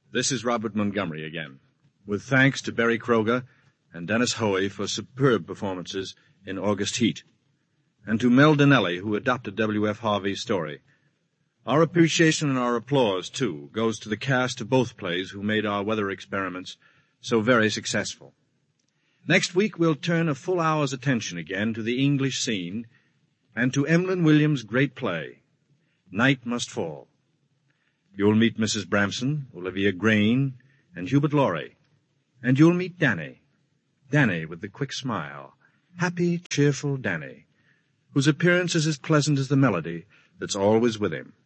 This is Robert Montgomery again, with thanks to Barry Kroger and Dennis Hoey for superb performances in August Heat, and to Mel Donnelly, who adopted W.F. Harvey's story. Our appreciation and our applause, too, goes to the cast of both plays who made our weather experiments so very successful. Next week, we'll turn a full hour's attention again to the English scene and to Emlyn Williams' great play, Night Must Fall. You'll meet Mrs. Bramson, Olivia Grain, and Hubert Laurie. And you'll meet Danny with the quick smile, happy, cheerful Danny, whose appearance is as pleasant as the melody that's always with him.